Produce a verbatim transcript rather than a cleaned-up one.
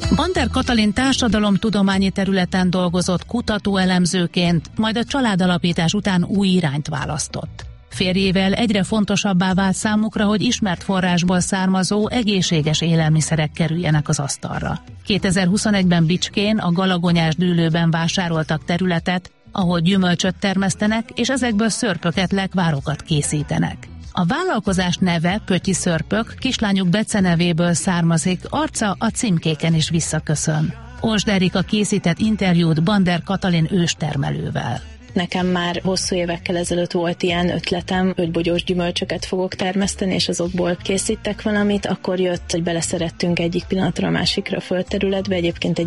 Bander Katalin társadalomtudományi területen dolgozott kutatóelemzőként, majd a családalapítás után új irányt választott. Férjével egyre fontosabbá vált számukra, hogy ismert forrásból származó, egészséges élelmiszerek kerüljenek az asztalra. kétezer-huszonegyben Bicskén, a Galagonyás dűlőben vásároltak területet, ahol gyümölcsöt termesztenek, és ezekből szörpöket, lekvárokat készítenek. A vállalkozás neve, Pötyi Szörpök, kislányuk Bece nevéből származik, arca a címkéken is visszaköszön. Osd Erika készített interjút Bander Katalin őstermelővel. Nekem már hosszú évekkel ezelőtt volt ilyen ötletem, hogy bogyós gyümölcsöket fogok termeszteni, és azokból készítek valamit, akkor jött, hogy beleszerettünk egyik pillanatra a másikra a földterületbe, egyébként egy